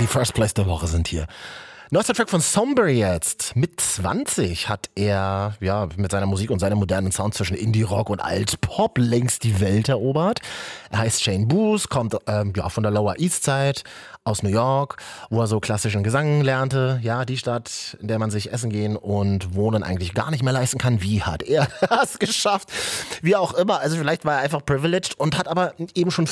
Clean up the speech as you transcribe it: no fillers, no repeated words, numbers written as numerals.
Die First Place der Woche sind hier. Neuester Track von Somber jetzt. Mit 20 hat er mit seiner Musik und seinem modernen Sound zwischen Indie-Rock und Alt-Pop längst die Welt erobert. Er heißt Shane Booth, kommt von der Lower East Side aus New York, wo er so klassischen Gesang lernte. Ja, die Stadt, in der man sich essen gehen und wohnen eigentlich gar nicht mehr leisten kann. Wie hat er das geschafft? Wie auch immer. Also vielleicht war er einfach privileged und hat aber eben schon